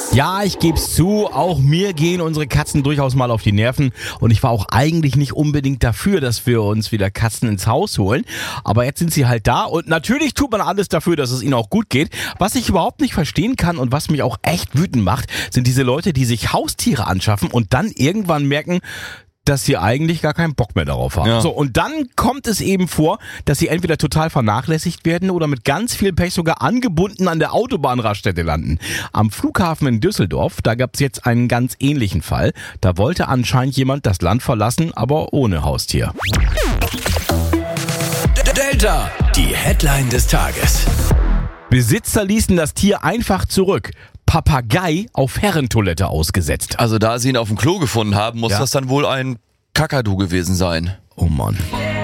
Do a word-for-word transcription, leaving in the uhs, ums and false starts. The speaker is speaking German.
Ja, ich geb's zu, auch mir gehen unsere Katzen durchaus mal auf die Nerven und ich war auch eigentlich nicht unbedingt dafür, dass wir uns wieder Katzen ins Haus holen, aber jetzt sind sie halt da und natürlich tut man alles dafür, dass es ihnen auch gut geht. Was ich überhaupt nicht verstehen kann und was mich auch echt wütend macht, sind diese Leute, die sich Haustiere anschaffen und dann irgendwann merken, dass sie eigentlich gar keinen Bock mehr darauf haben. Ja. So, und dann kommt es eben vor, dass sie entweder total vernachlässigt werden oder mit ganz viel Pech sogar angebunden an der Autobahnraststätte landen. Am Flughafen in Düsseldorf, da gab es jetzt einen ganz ähnlichen Fall. Da wollte anscheinend jemand das Land verlassen, aber ohne Haustier. Delta, die Headline des Tages. Besitzer ließen das Tier einfach zurück. Papagei auf Herrentoilette ausgesetzt. Also da sie ihn auf dem Klo gefunden haben, muss Ja. das dann wohl ein Kakadu gewesen sein. Oh Mann.